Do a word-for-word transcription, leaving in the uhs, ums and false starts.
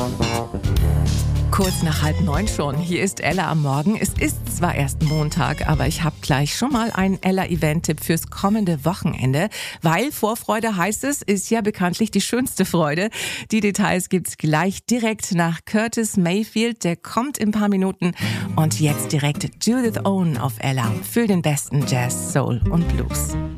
Kurz nach halb neun schon. Hier ist Ella am Morgen. Es ist zwar erst Montag, aber ich habe gleich schon mal einen Ella-Event-Tipp fürs kommende Wochenende. Weil Vorfreude heißt es, ist ja bekanntlich die schönste Freude. Die Details gibt's gleich direkt nach Curtis Mayfield. Der kommt in ein paar Minuten. Und jetzt direkt Judith Owen auf Ella für den besten Jazz, Soul und Blues.